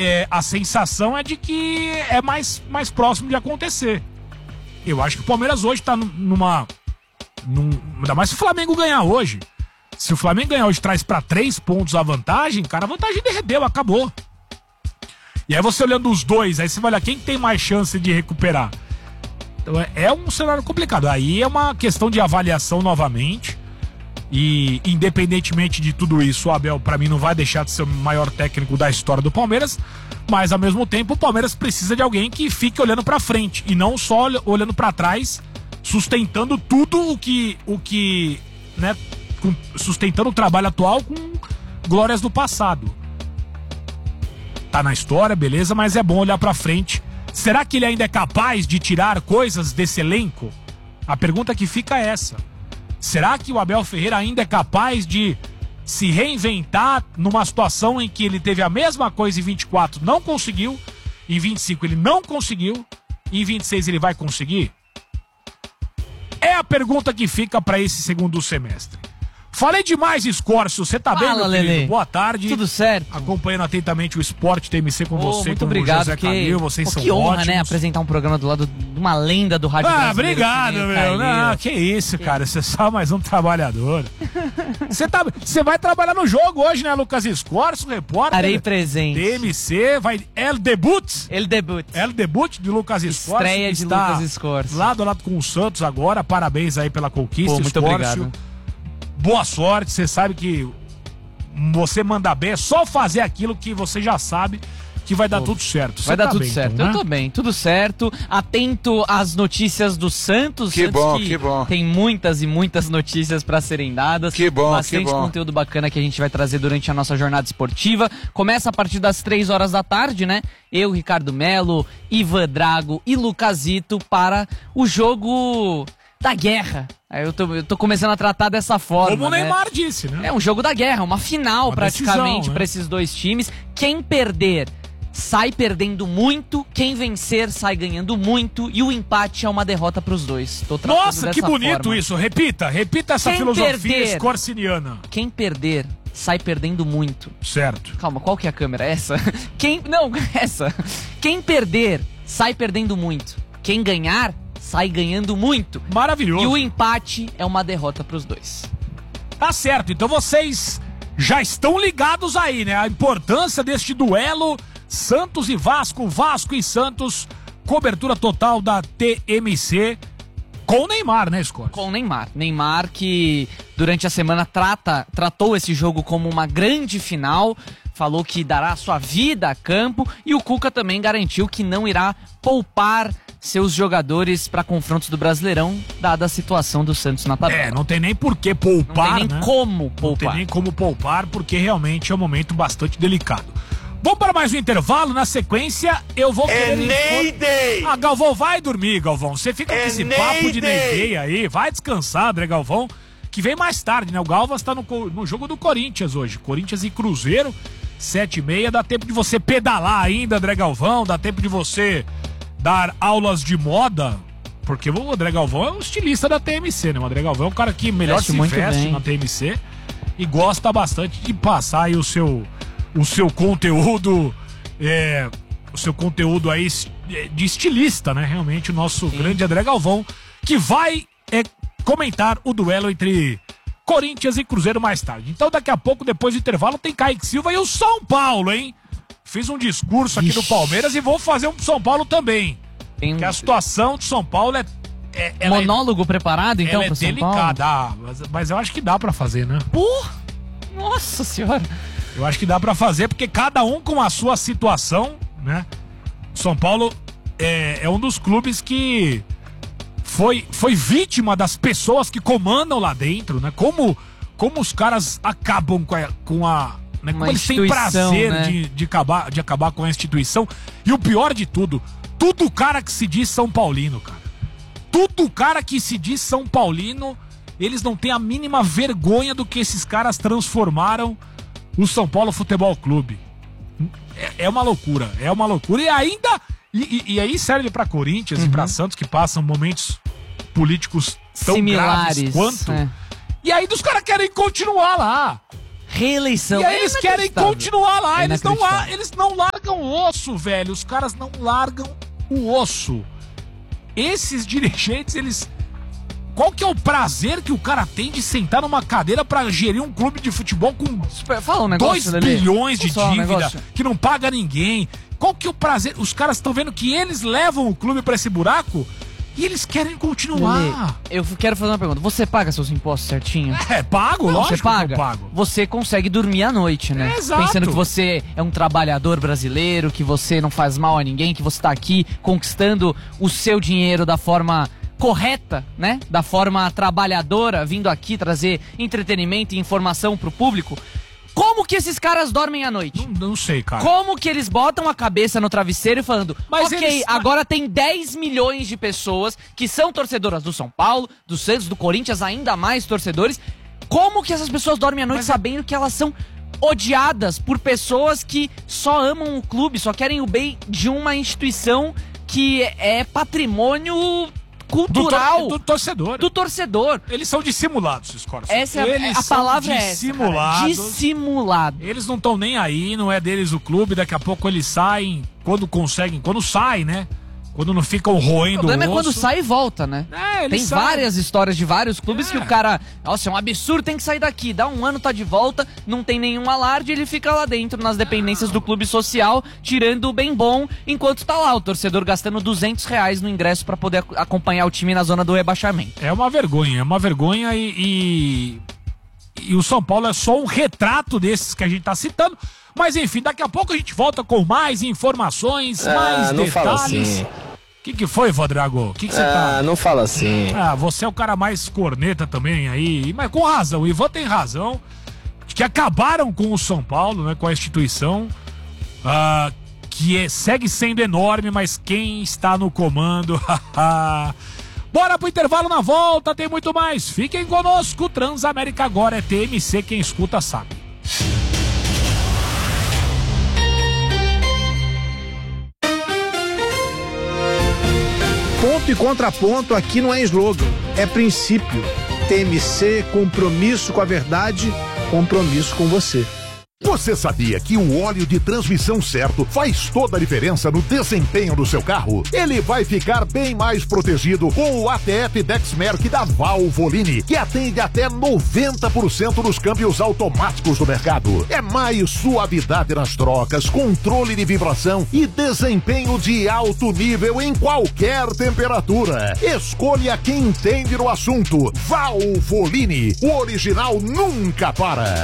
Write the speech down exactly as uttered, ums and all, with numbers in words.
é, a sensação é de que é mais, mais próximo de acontecer. Eu acho que o Palmeiras hoje tá numa... num, ainda mais se o Flamengo ganhar hoje. Se o Flamengo ganhar hoje, traz pra três pontos a vantagem, cara, a vantagem derreteu, acabou. E aí você olhando os dois, aí você vai olhar quem tem mais chance de recuperar. Então é, é um cenário complicado. Aí é uma questão de avaliação novamente. E independentemente de tudo isso, o Abel, pra mim, não vai deixar de ser o maior técnico da história do Palmeiras. Mas, ao mesmo tempo, o Palmeiras precisa de alguém que fique olhando pra frente e não só olhando pra trás, sustentando tudo o que, o que, né, com, sustentando o trabalho atual com glórias do passado. Tá na história, beleza, mas é bom olhar pra frente. Será que ele ainda é capaz de tirar coisas desse elenco? A pergunta que fica é essa. Será que o Abel Ferreira ainda é capaz de se reinventar numa situação em que ele teve a mesma coisa em vinte e quatro, não conseguiu, em vinte e cinco ele não conseguiu, e em vinte e seis ele vai conseguir? É a pergunta que fica para esse segundo semestre. Falei demais, Escórcio. Você tá Fala, bem, meu Lelê. querido? Boa tarde. Tudo certo. Acompanhando atentamente o Esporte T M C com Oh, você, muito com obrigado, o José que, Calil. Vocês pô, são que honra, ótimos. né? Apresentar um programa do lado de uma lenda do rádio Ah, brasileiro. obrigado, que nem o meu. Calil. Não, que isso, cara. Você é só mais um trabalhador. Você tá, você vai trabalhar no jogo hoje, né, Lucas Escórcio, repórter? Estarei presente. T M C, vai... El Debut. El debut. El Debut de Lucas Escórcio. Estreia de está Lucas Escórcio. lado a lado com o Santos agora. Parabéns aí pela conquista, Pô, muito Escórcio. obrigado. Boa sorte. Você sabe que você manda bem, é só fazer aquilo que você já sabe que vai dar Pô, tudo certo. Você vai dar tá tudo bem, certo. então, né? Eu tô bem, tudo certo. Atento às notícias do Santos. Que Santos bom, que que bom. Tem muitas e muitas notícias pra serem dadas. Que bom, Bastante que bom. conteúdo bacana que a gente vai trazer durante a nossa jornada esportiva. Começa a partir das três horas da tarde, né? Eu, Ricardo Melo, Ivan Drago e Lucasito para o jogo da guerra. Aí eu tô, eu tô começando a tratar dessa forma. Como o né? Neymar disse, né? É um jogo da guerra, uma final Uma praticamente decisão, né? para esses dois times. Quem perder sai perdendo muito, quem vencer sai ganhando muito e o empate é uma derrota pros dois. Tô tratando Nossa, dessa que bonito forma. isso. Repita, repita essa Quem filosofia perder? escorciniana. Quem perder sai perdendo muito. Certo. Calma, qual que é a câmera? Essa? Quem não, essa. Quem perder sai perdendo muito. Quem ganhar sai ganhando muito. Maravilhoso. E o empate é uma derrota pros dois. Tá certo, então vocês já estão ligados aí, né? A importância deste duelo Santos e Vasco, Vasco e Santos, cobertura total da T M C com o Neymar, né, Scott? Com o Neymar. Neymar que durante a semana trata, tratou esse jogo como uma grande final, falou que dará sua vida a campo e o Cuca também garantiu que não irá poupar seus jogadores para confrontos do Brasileirão, dada a situação do Santos na tabela. É, não tem nem por que poupar, Não tem nem né? como Não poupar. tem nem como poupar, porque realmente é um momento bastante delicado. Vamos para mais um intervalo, na sequência eu vou É querer... Ney Day! Ah, Galvão, vai dormir, Galvão. Você fica É com esse Ney papo de Day. Ney Day aí, vai descansar, André Galvão, que vem mais tarde, né? O Galvas tá no, co- no jogo do Corinthians hoje, Corinthians e Cruzeiro, sete e meia, dá tempo de você pedalar ainda, André Galvão, dá tempo de você dar aulas de moda, porque o André Galvão é um estilista da T M C, né? O André Galvão é o cara que melhor Veste se muito veste bem. na T M C e gosta bastante de passar aí o seu, o seu conteúdo, é, o seu conteúdo aí de estilista, né? Realmente o nosso Sim. grande André Galvão, que vai é, comentar o duelo entre Corinthians e Cruzeiro mais tarde. Então daqui a pouco, depois do intervalo, tem Kaique Silva e o São Paulo, hein? Fiz um discurso aqui Ixi. do Palmeiras e vou fazer um pro São Paulo também. Tem um Que a situação do São Paulo é... é ela é- monólogo preparado então ela é pro São Paulo? delicada, ah, mas, mas eu acho que dá pra fazer, né? Pô, nossa senhora. Eu acho que dá pra fazer, porque cada um com a sua situação, né? São Paulo é, é um dos clubes que foi, foi vítima das pessoas que comandam lá dentro, né? Como, como os caras acabam com a... Com a né? Como Uma eles têm instituição, prazer né? de, de, acabar, de acabar com a instituição. E o pior de tudo, tudo cara que se diz São Paulino, cara. Tudo cara que se diz São Paulino, eles não têm a mínima vergonha do que esses caras transformaram o São Paulo Futebol Clube. É, é uma loucura, é uma loucura. E ainda, e, e- e aí serve pra Corinthians e pra Santos, que passam momentos políticos tão Similares. graves quanto. é. E aí os caras querem continuar lá. Reeleição. E aí eles É querem inacreditável. continuar lá, É eles não, la- inacreditável. eles não largam osso, velho. Os caras não largam o osso. Esses dirigentes, eles... Qual que é o prazer que o cara tem de sentar numa cadeira pra gerir um clube de futebol com Fala um dois bilhões de Fala um dívida, negócio. que não paga ninguém? Qual que é o prazer? Os caras estão vendo que eles levam o clube pra esse buraco e eles querem continuar. Lelê, eu quero fazer uma pergunta. Você paga seus impostos certinho? É, pago, Não, lógico você paga. que eu pago. Você consegue dormir à noite, né? É, exato. Pensando que você é um trabalhador brasileiro, que você não faz mal a ninguém, que você tá aqui conquistando o seu dinheiro da forma correta, né? Da forma trabalhadora, vindo aqui trazer entretenimento e informação pro público. Como que esses caras dormem à noite? Não, não sei, cara. Como que eles botam a cabeça no travesseiro e falando, Mas ok, eles- agora tem dez milhões de pessoas que são torcedoras do São Paulo, do Santos, do Corinthians, ainda mais torcedores. Como que essas pessoas dormem à noite Mas- sabendo que elas são odiadas por pessoas que só amam o clube, só querem o bem de uma instituição que é patrimônio Do, cultural tor- do torcedor. do torcedor? Eles são dissimulados, esses caras. Essa é a- Eles a são palavra é essa, cara. dissimulados. Dissimulado. Eles não estão nem aí, não é deles o clube, daqui a pouco eles saem quando conseguem, quando saem, né? Quando não ficam roendo O problema é o quando osso. sai e volta, né? É, eles Tem saem. várias histórias de vários clubes É. que o cara, nossa, é um absurdo, tem que sair daqui. Dá um ano, tá de volta, não tem nenhum alarde, ele fica lá dentro nas dependências do clube social, tirando o bem bom, enquanto tá lá o torcedor gastando duzentos reais no ingresso pra poder ac- acompanhar o time na zona do rebaixamento. É uma vergonha, é uma vergonha e, e, e o São Paulo é só um retrato desses que a gente tá citando. Mas enfim, daqui a pouco a gente volta com mais informações, Ah, mais não fala detalhes. assim. O que, que foi, Vodrago? O que, que você Ah, tá... não fala assim. Ah, você é o cara mais corneta também aí, mas com razão, o Ivan tem razão, que acabaram com o São Paulo, né, com a instituição, ah, que é- segue sendo enorme, mas quem está no comando... Bora pro intervalo, na volta tem muito mais, fiquem conosco, Transamérica agora é T M C, quem escuta sabe. Ponto e contraponto aqui não é slogan, é princípio. T M C, compromisso com a verdade, compromisso com você. Você sabia que o óleo de transmissão certo faz toda a diferença no desempenho do seu carro? Ele vai ficar bem mais protegido com o A T F Dexmerc da Valvoline, que atende até noventa por cento dos câmbios automáticos do mercado. É mais suavidade nas trocas, controle de vibração e desempenho de alto nível em qualquer temperatura. Escolha quem entende no assunto. Valvoline, o original nunca para.